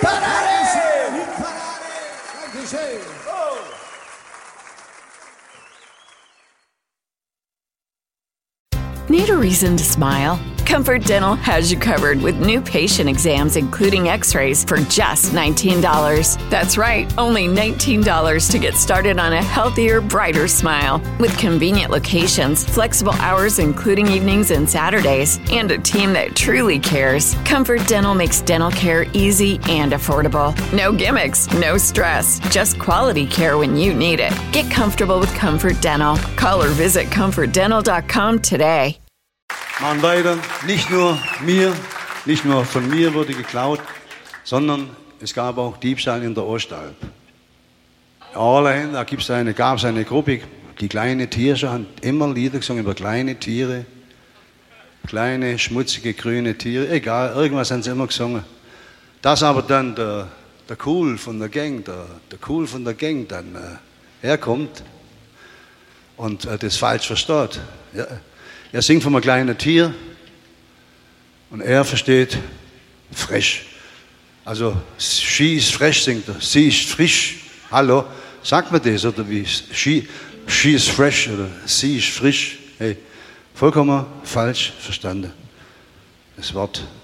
Parade! Dankeschön! Need a reason to smile? Comfort Dental has you covered with new patient exams, including x-rays, for just $19. That's right, only $19 to get started on a healthier, brighter smile. With convenient locations, flexible hours including evenings and Saturdays, and a team that truly cares, Comfort Dental makes dental care easy and affordable. No gimmicks, no stress, just quality care when you need it. Get comfortable with Comfort Dental. Call or visit comfortdental.com today. Machen weiter. Nicht nur von mir wurde geklaut, sondern es gab auch Diebstahl in der Ostalb. Allein, da gab es eine Gruppe, die kleine Tiere, haben immer Lieder gesungen über kleine Tiere, kleine, schmutzige, grüne Tiere, egal, irgendwas haben sie immer gesungen. Dass aber dann der Cool von der Gang dann herkommt und das falsch versteht. Ja. Er singt von einem kleinen Tier und er versteht frisch. Also, she is fresh, singt er. Sie ist frisch. Hallo, sagt man das oder wie? She is fresh oder sie ist frisch. Hey, vollkommen falsch verstanden. Das Wort